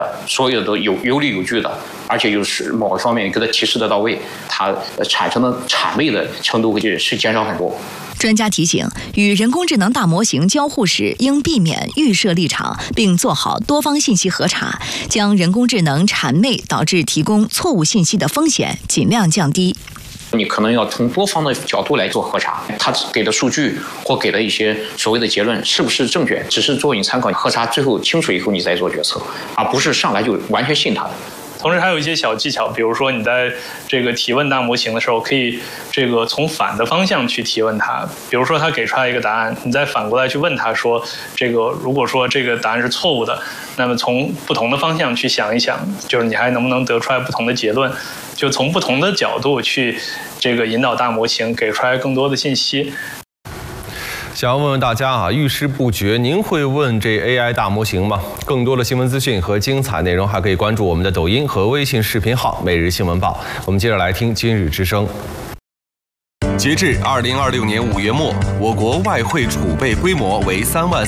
所有都有理有据的，而且又是某个方面给它提示得到位，它产生的谄媚的程度是减少很多。 专家提醒，与人工智能大模型交互时，应避免预设立场，并做好多方信息核查，将人工智能谄媚导致提供错误信息的风险尽量降低。 你可能要从多方的角度来做核查，他给的数据或给的一些所谓的结论是不是正确，只是作为你参考，核查最后清楚以后你再做决策，而不是上来就完全信他的。 同时还有一些小技巧，比如说你在这个提问大模型的时候，可以从反的方向去提问它。比如说他给出来一个答案，你再反过来去问他说，如果说这个答案是错误的，那么从不同的方向去想一想，就是你还能不能得出来不同的结论，就从不同的角度去引导大模型给出来更多的信息。 想要问问大家啊，遇事不决，您会问这 AI 大模型吗？更多的新闻资讯和精彩内容，还可以关注我们的抖音和微信视频号“每日新闻报”。我们接着来听今日之声。 截至2026年5月末，我国外汇储备规模为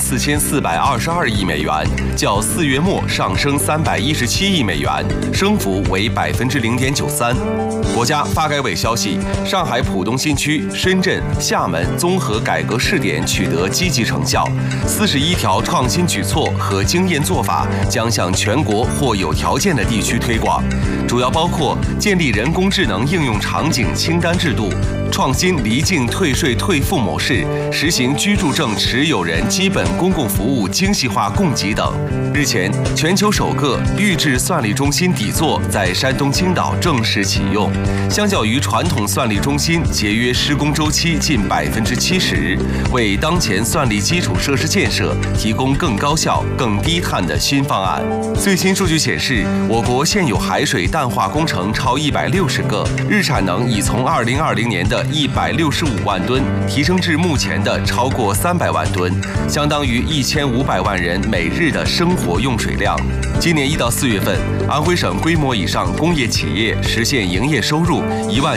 34422亿美元，较4月末上升317亿美元，升幅为0.93%。国家发改委消息，上海浦东新区、深圳、厦门综合改革试点取得积极成效，41条创新举措和经验做法将向全国或有条件的地区推广，主要包括建立人工智能应用场景清单制度，创新离境退税退付模式，实行居住证持有人基本公共服务精细化供给等。日前，全球首个预制算力中心底座在山东青岛正式启用，相较于传统算力中心，节约施工周期近70%，为当前算力基础设施建设提供更高效、更低碳的新方案。最新数据显示，我国现有海水淡化工程超160个，日产能已从2020年的165万吨提升至目前的超过300万吨，相当于1500万人每日的生活用水量。今年1到4月份，安徽省规模以上工业企业实现营业收入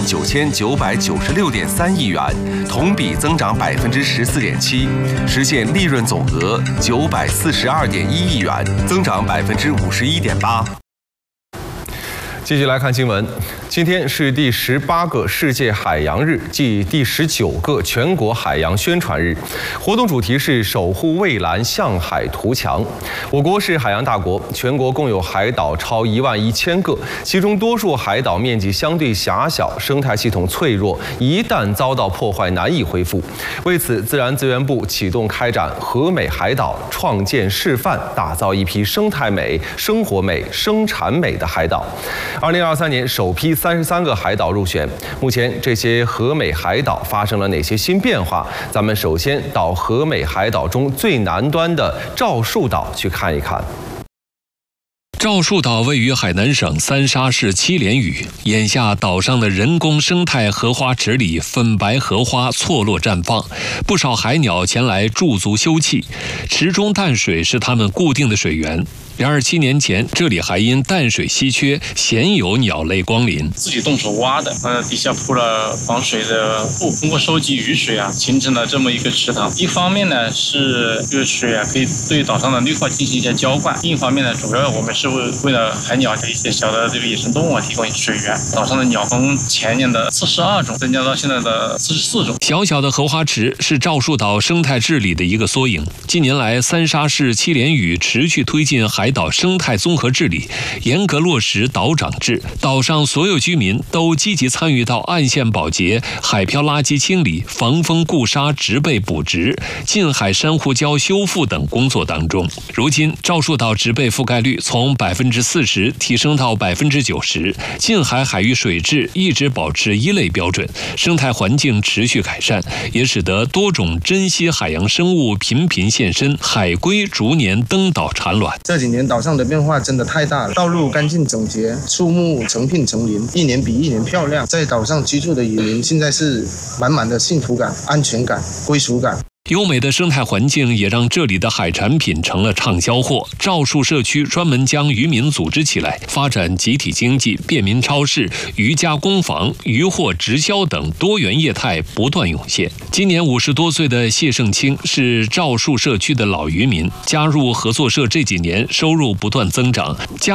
19996.3亿元，同比增长14.7%，实现利润总额942.1亿元，增长51.8%。 继续来看新闻，今天是第18个世界海洋日，即第19个全国海洋宣传日。活动主题是守护蔚蓝，向海图强。我国是海洋大国，全国共有海岛超11000个，其中多数海岛面积相对狭小，生态系统脆弱，一旦遭到破坏难以恢复。为此，自然资源部启动开展和美海岛创建示范，打造一批生态美、生活美、生产美的海岛。2023年首批33个海岛入选，目前这些和美海岛发生了哪些新变化？咱们首先到和美海岛中最南端的赵树岛去看一看。 赵树岛位于海南省三沙市七连屿，眼下岛上的人工生态荷花池里粉白荷花错落绽放，不少海鸟前来驻足休憩，池中淡水是它们固定的水源。然而7年前，这里还因淡水稀缺，鲜有鸟类光临。 自己动手挖的，底下铺了防水的布，通过收集雨水形成了这么一个池塘。一方面呢是这个水可以对岛上的绿化进行一些浇灌；另一方面呢，主要我们是为了海鸟和一些小的野生动物提供水源。岛上的鸟从前年的42种增加到现在的44种。 小小的荷花池是赵树岛生态治理的一个缩影。近年来，三沙市七连屿持续推进海岛生态综合治理，严格落实岛长制，岛上所有居民都积极参与到岸线保洁、海漂垃圾清理、防风固沙植被补植、近海珊瑚礁修复等工作当中。如今，赵树岛植被覆盖率从40%提升到90%，近海海域水质一直保持1类标准，生态环境持续改善，也使得多种珍稀海洋生物频频现身，海龟逐年登岛产卵。 这几年岛上的变化真的太大了，道路干净整洁，树木成片成林，一年比一年漂亮。在岛上居住的渔民现在是满满的幸福感、安全感、归属感。 优美的生态环境也让这里的海产品成了畅销货。赵树社区专门将渔民组织起来，发展集体经济、便民超市、渔加工坊、渔货直销等多元业态不断涌现。今年50多岁的谢胜清是赵树社区的老渔民，加入合作社这几年收入不断增长。